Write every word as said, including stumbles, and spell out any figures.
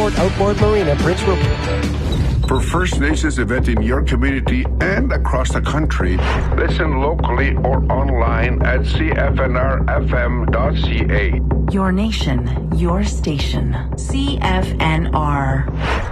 Port Outboard Marina, Prince Rupert. For First Nations event in your community and across the country, listen locally or online at c f n r f m dot c a. Your nation, your station. C F N R.